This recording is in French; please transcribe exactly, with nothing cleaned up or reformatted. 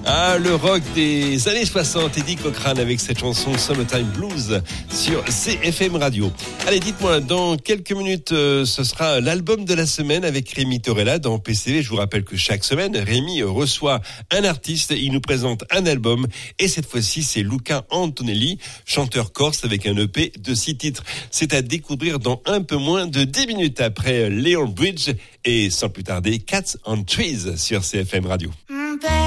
Ah, le rock des années soixante, Eddie Cochrane avec cette chanson Summertime Blues sur C F M Radio. Allez, dites-moi, dans quelques minutes, euh, ce sera l'album de la semaine avec Rémi Torella dans P C V. Je vous rappelle que chaque semaine, Rémi reçoit un artiste, il nous présente un album et cette fois-ci, c'est Luca Antonelli, chanteur corse avec un E P de six titres. C'est à découvrir dans un peu moins de dix minutes après Leon Bridge et sans plus tarder, Cats on Trees sur C F M Radio.